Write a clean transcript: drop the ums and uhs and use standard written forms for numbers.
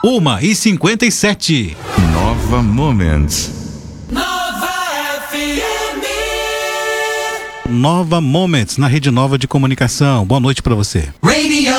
1h57. Nova Moments. Nova Moments, na Rede Nova de Comunicação. Boa noite pra você.